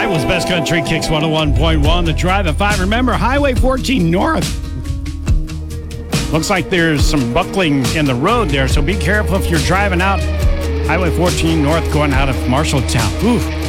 was Best Country Kicks 101.1. The Drive at 5. Remember, Highway 14 North. Looks like there's some buckling in the road there, so be careful if you're driving out Highway 14 North going out of Marshalltown. Ooh.